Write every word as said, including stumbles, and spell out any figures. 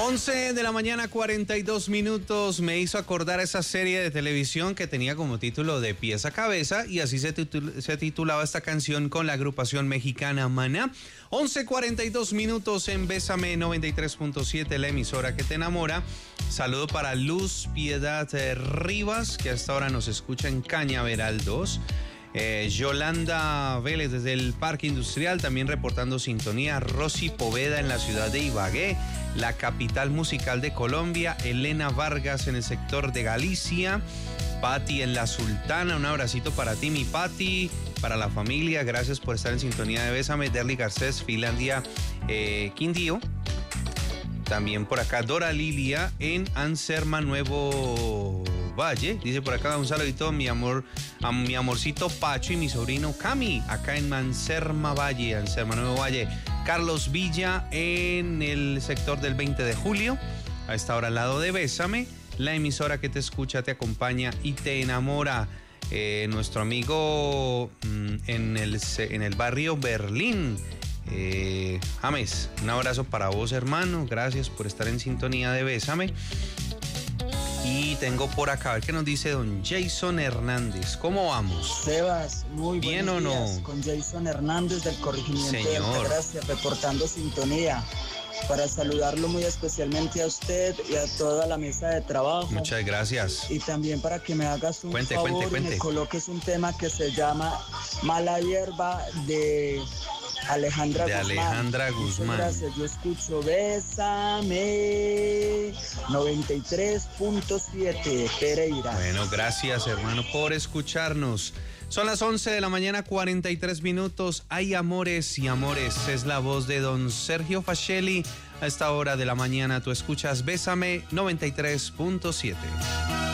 once de la mañana, cuarenta y dos minutos. Me hizo acordar esa serie de televisión que tenía como título De Pies a Cabeza, y así se, titul- se titulaba esta canción con la agrupación mexicana Maná. once cuarenta y dos minutos en Bésame noventa y tres punto siete, la emisora que te enamora. Saludo para Luz Piedad eh, Rivas, que hasta ahora nos escucha en Cañaveral dos. Eh, Yolanda Vélez desde el Parque Industrial, también reportando sintonía. Rosy Poveda en la ciudad de Ibagué, la capital musical de Colombia. Elena Vargas en el sector de Galicia. Pati en la Sultana, un abracito para ti, mi Pati, para la familia. Gracias por estar en sintonía de Bésame. Derly Garcés, Finlandia, eh, Quindío. También por acá Dora Lilia en Anserma, Nuevo Valle. Dice por acá un saludito a mi amor, a mi amorcito Pacho y mi sobrino Cami, acá en Anserma Valle, Anserma, Nuevo Valle. Carlos Villa en el sector del veinte de julio, a esta hora al lado de Bésame, la emisora que te escucha, te acompaña y te enamora. Eh, nuestro amigo mmm, en, el, en el barrio Berlín. Eh, James, un abrazo para vos, hermano. Gracias por estar en sintonía de Bésame. Y tengo por acá, a ver qué nos dice don Jason Hernández. ¿Cómo vamos? Sebas, muy ¿bien buenos o días, no? con Jason Hernández del corregimiento de Señor. Altagracia, reportando sintonía. Para saludarlo muy especialmente a usted y a toda la mesa de trabajo. Muchas gracias. Y también para que me hagas un Cuente, favor cuente, y cuente. me coloques un tema que se llama Mala Hierba de Alejandra De Guzmán. Alejandra Muchas Guzmán. gracias, yo escucho Bésame noventa y tres punto siete Pereira. Bueno, gracias, hermano, por escucharnos. Son las once de la mañana, cuarenta y tres minutos. Hay amores y amores. Es la voz de don Sergio Facelli. A esta hora de la mañana tú escuchas Bésame noventa y tres punto siete.